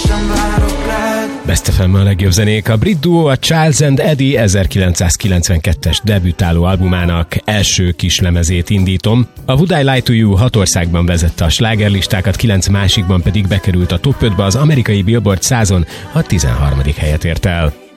Best FM a legjobb zenék. A brit duó a Charles and Eddie 1992-es debütáló albumának első kislemezét indítom. A Would I Lie to You 6 országban vezette a slágerlistákat, 9 másikban pedig bekerült a top 5-be, az amerikai Billboard 100-on a 13. helyet ért el.